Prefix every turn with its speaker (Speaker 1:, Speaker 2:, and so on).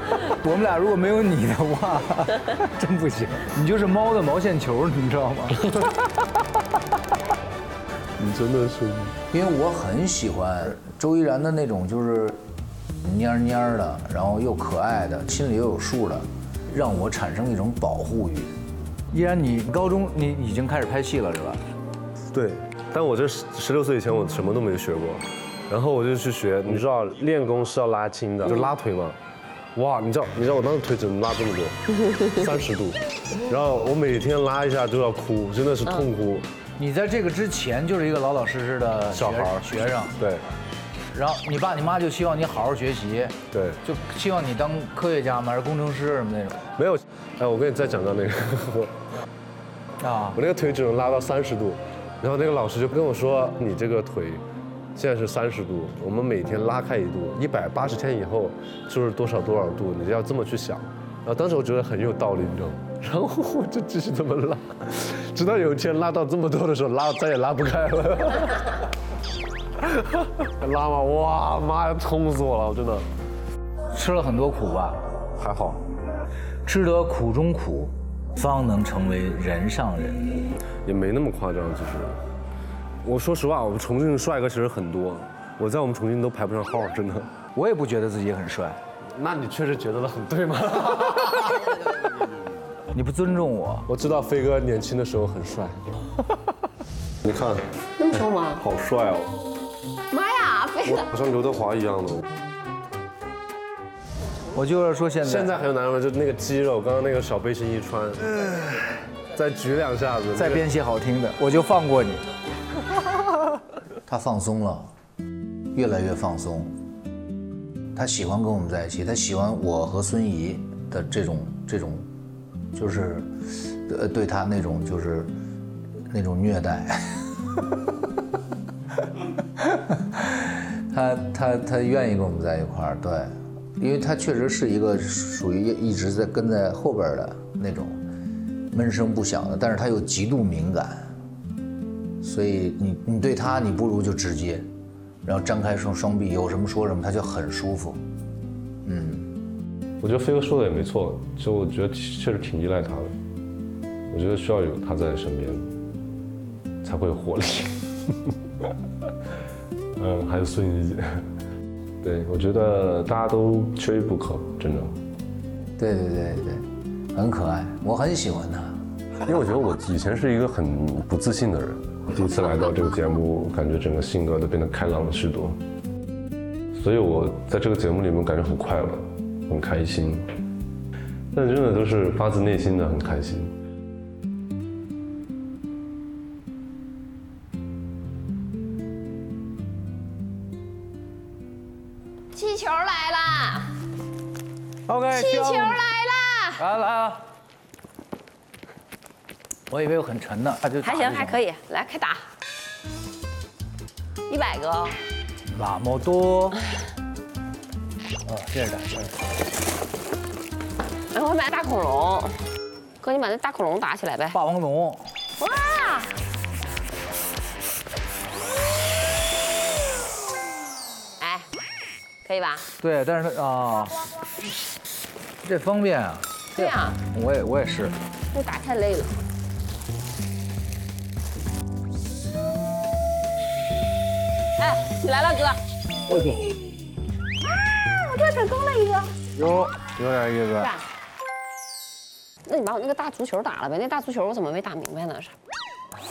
Speaker 1: 我们俩如果没有你的话，真不行。你就是猫的毛线球，你知道吗？
Speaker 2: 你真的是，
Speaker 3: 因为我很喜欢周依然的那种，就是蔫蔫的，然后又可爱的，心里又有数的，让我产生一种保护欲。
Speaker 1: 依然，你高中你已经开始拍戏了是吧？
Speaker 2: 对，但我这16岁以前我什么都没学过，然后我就去学，你知道练功是要拉筋的，就拉腿嘛。哇，你知道我当时腿只能拉这么多，30度，然后我每天拉一下就要哭，真的是痛哭。
Speaker 1: 你在这个之前就是一个老老实实的
Speaker 2: 小孩
Speaker 1: 学生，
Speaker 2: 对，
Speaker 1: 然后你爸你妈就希望你好好学习，
Speaker 2: 对，
Speaker 1: 就希望你当科学家嘛，还是工程师什么那种。
Speaker 2: 没有，哎，我跟你再讲到那个，
Speaker 1: 啊，
Speaker 2: 我那个腿只能拉到30度，然后那个老师就跟我说，你这个腿现在是30度，我们每天拉开1度，180天以后就是多少度，你要这么去想。然后当时我觉得很有道理，你知道吗？然后我就继续这么拉，直到有一天拉到这么多的时候，再也拉不开了。拉嘛，哇妈呀，痛死我了，我真的。
Speaker 1: 吃了很多苦吧？
Speaker 2: 还好，
Speaker 1: 吃得苦中苦，方能成为人上人。
Speaker 2: 也没那么夸张，其实。我说实话，我们重庆的帅哥其实很多，我在我们重庆都排不上号，真的。
Speaker 1: 我也不觉得自己很帅。
Speaker 2: 那你确实觉得的很对吗？
Speaker 1: 你不尊重我。
Speaker 2: 我知道飞哥年轻的时候很帅。你看，
Speaker 4: 那么说吗？
Speaker 2: 好帅哦！
Speaker 4: 妈呀，飞哥！
Speaker 2: 好像刘德华一样的。
Speaker 1: 我就是说
Speaker 2: 现在很有男人，就那个肌肉，刚刚那个小背心一穿，再举2下子，
Speaker 1: 再编些好听的，我就放过你。
Speaker 3: 他放松了，越来越放松。他喜欢跟我们在一起，他喜欢我和孙怡的这种，就是，对他那种就是那种虐待。他愿意跟我们在一块儿，对，因为他确实是一个属于一直在跟在后边的那种闷声不响的，但是他又极度敏感，所以你对他，你不如就直接，然后张开双臂，有什么说什么，他就很舒服。
Speaker 2: 我觉得飞哥说的也没错，就我觉得确实挺依赖他的，我觉得需要有他在身边，才会有活力。还有孙怡姐，对，我觉得大家都缺一不可，真的。
Speaker 3: 对，很可爱，我很喜欢他。
Speaker 2: 因为我觉得我以前是一个很不自信的人，第一次来到这个节目，感觉整个性格都变得开朗了许多，所以我在这个节目里面感觉很快乐，很开心，但真的都是发自内心的很开心。
Speaker 4: 气球来啦
Speaker 1: OK，
Speaker 4: 气球来啦！
Speaker 1: 来了。我以为很沉呢，他就
Speaker 4: 还行，还可以，来开打。100个哦。
Speaker 1: 那么多。接着打，
Speaker 4: 然后我买大恐龙，哥，你把那大恐龙打起来呗。
Speaker 1: 霸王龙。
Speaker 4: 哇！哎，可以吧？
Speaker 1: 对，但是这方便啊。
Speaker 4: 对呀。
Speaker 1: 我也是。
Speaker 4: 这打太累了。哎，你来了，哥。
Speaker 1: OK。
Speaker 4: 我这成功了一个。
Speaker 1: 有点意思。
Speaker 4: 那你把我那个大足球打了呗？那大足球我怎么没打明白呢？是